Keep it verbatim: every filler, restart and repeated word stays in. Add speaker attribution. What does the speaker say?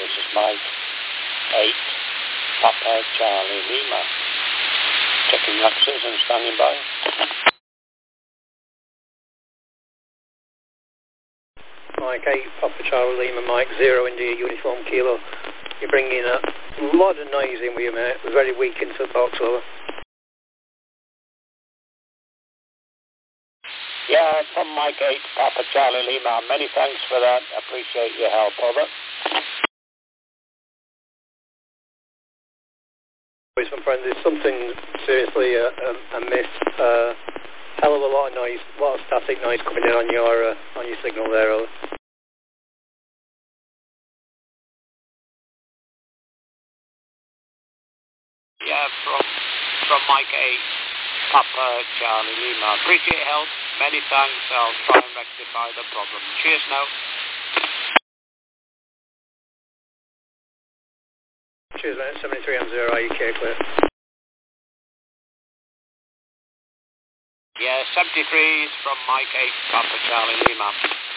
Speaker 1: This is Mike eight, Papa Charlie Lima. Checking axes and standing by.
Speaker 2: Mike eight, Papa Charlie Lima, Mike zero, India, Uniform Kilo. You're bringing a lot of noise in with you, mate. We're very weak into the box, over.
Speaker 1: Yeah, from Mike eight, Papa Charlie Lima. Many thanks for that. Appreciate your help, over.
Speaker 2: My friend, there's something seriously uh, um, amiss. Uh, hell of a lot of noise, a lot of static noise coming in on your uh, on your signal there, over.
Speaker 1: Yeah, from from Mike eight, Papa Charlie Lima. Appreciate your help. Many thanks. I'll try and rectify the problem. Cheers now.
Speaker 2: Cheers, mate. seventy-three on zero, are you clear?
Speaker 1: Yeah, seventy-three is from Mike eight, Papa Charlie Lima.